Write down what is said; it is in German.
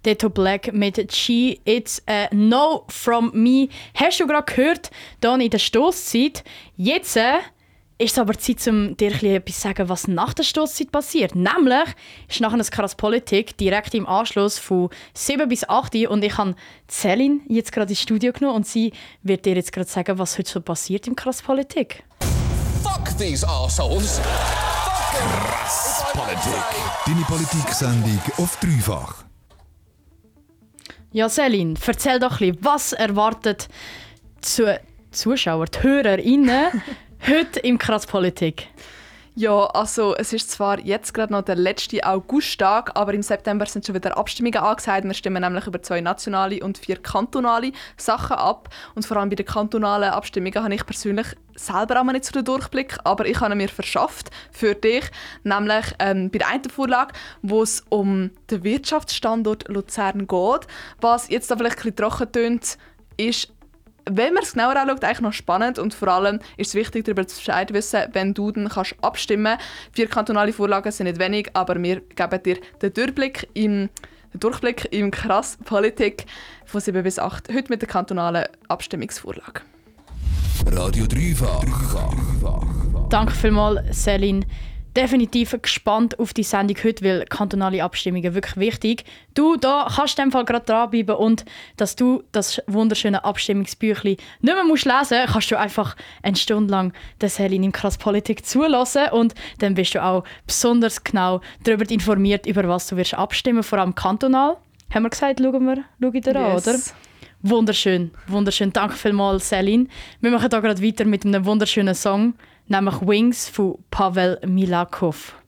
Detto Black mit G. It's a No from me. Hast du gerade gehört, dann in der Stosszeit. Jetzt ist es aber Zeit, um dir etwas zu sagen, was nach der Stosszeit passiert. Nämlich ist nachher das Krass Politik direkt im Anschluss von 7 bis 8 Uhr. Und ich habe Celine jetzt gerade ins Studio genommen und sie wird dir jetzt gerade sagen, was heute so passiert im Krass Politik. Fuck these assholes! Krass Politik. Deine Politik-Sendung auf dreifach. Ja, Celine, erzähl doch ein bisschen, was erwartet die Zuschauer, die HörerInnen heute im Krass Politik? Ja, also es ist zwar jetzt gerade noch der letzte Augusttag, aber im September sind schon wieder Abstimmungen angesagt. Wir stimmen nämlich über 2 nationale und 4 kantonale Sachen ab. Und vor allem bei den kantonalen Abstimmungen habe ich persönlich selber auch nicht so den Durchblick, aber ich habe ihn mir verschafft für dich. Nämlich bei der einen Vorlage, wo es um den Wirtschaftsstandort Luzern geht. Was jetzt da vielleicht ein bisschen trocken tönt, ist, wenn man es genauer anschaut, eigentlich noch spannend und vor allem ist es wichtig, darüber zu Bescheid wissen, wenn du dann kannst abstimmen kannst. 4 kantonale Vorlagen sind nicht wenig, aber wir geben dir den Durchblick im Krass Politik von 7 bis 8, heute mit der kantonalen Abstimmungsvorlage. Radio Dreifach. Danke vielmals, Celine. Definitiv gespannt auf die Sendung heute, weil kantonale Abstimmungen wirklich wichtig. Du, da kannst du in dem Fall gerade dranbleiben und dass du das wunderschöne Abstimmungsbüchlein nicht mehr musst lesen, kannst du einfach eine Stunde lang der Celine im Krass Politik zulassen und dann bist du auch besonders genau darüber informiert, über was du wirst abstimmen, vor allem kantonal. Haben wir gesagt, schau ich dir an, oder? Wunderschön, wunderschön. Danke vielmals, Celine. Wir machen hier gerade weiter mit einem wunderschönen Song, nämlich Wings von Pavel Milakov.